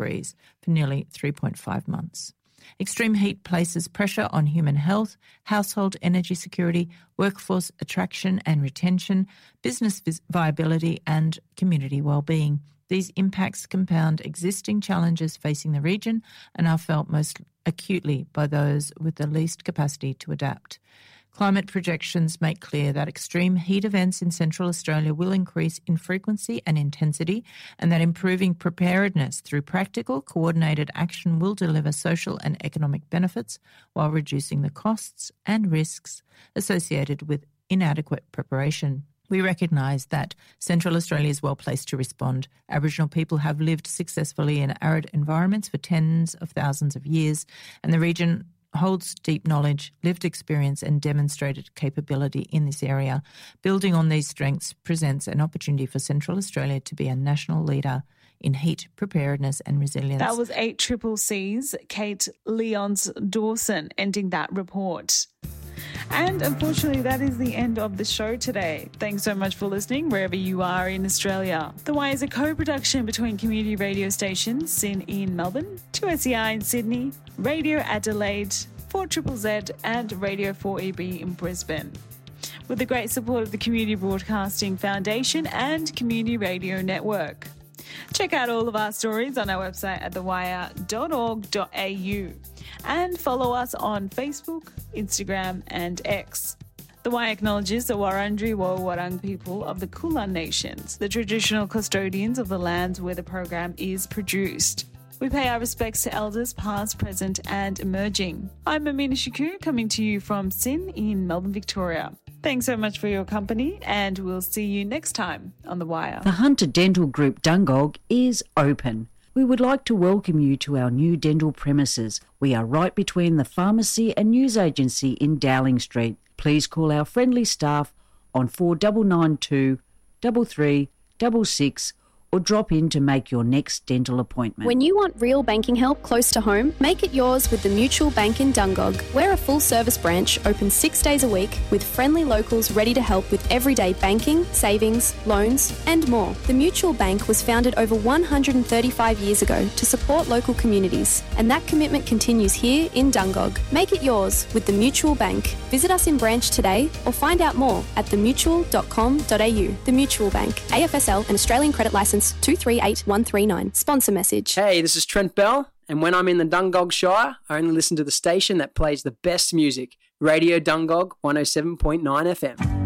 degrees for nearly 3.5 months. Extreme heat places pressure on human health, household energy security, workforce attraction and retention, business viability and community well-being. These impacts compound existing challenges facing the region and are felt most acutely by those with the least capacity to adapt. Climate projections make clear that extreme heat events in Central Australia will increase in frequency and intensity, and that improving preparedness through practical, coordinated action will deliver social and economic benefits while reducing the costs and risks associated with inadequate preparation. We recognise that Central Australia is well placed to respond. Aboriginal people have lived successfully in arid environments for tens of thousands of years, and the region holds deep knowledge, lived experience and demonstrated capability in this area. Building on these strengths presents an opportunity for Central Australia to be a national leader in heat preparedness and resilience. That was 8CCC's Kate Lyons Dawson ending that report. And unfortunately, that is the end of the show today. Thanks so much for listening wherever you are in Australia. The Why is a co-production between community radio stations SYN in Melbourne, 2SER in Sydney, Radio Adelaide, 4ZZZ and Radio 4EB in Brisbane. With the great support of the Community Broadcasting Foundation and Community Radio Network. Check out all of our stories on our website at thewire.org.au and follow us on Facebook, Instagram and X. The Wire acknowledges the Wurundjeri Woi-wurrung people of the Kulin Nations, the traditional custodians of the lands where the program is produced. We pay our respects to elders past, present and emerging. I'm Amina Shakur, coming to you from SYN in Melbourne, Victoria. Thanks so much for your company and we'll see you next time on The Wire. The Hunter Dental Group Dungog is open. We would like to welcome you to our new dental premises. We are right between the pharmacy and news agency in Dowling Street. Please call our friendly staff on 4992 3366 or drop in to make your next dental appointment. When you want real banking help close to home, make it yours with the Mutual Bank in Dungog. We're a full-service branch open 6 days a week with friendly locals ready to help with everyday banking, savings, loans and more. The Mutual Bank was founded over 135 years ago to support local communities, and that commitment continues here in Dungog. Make it yours with the Mutual Bank. Visit us in branch today or find out more at themutual.com.au. The Mutual Bank, AFSL and Australian Credit Licence 238139. Sponsor message. Hey, this is Trent Bell, and when I'm in the Dungog Shire, I only listen to the station that plays the best music, Radio Dungog 107.9 FM.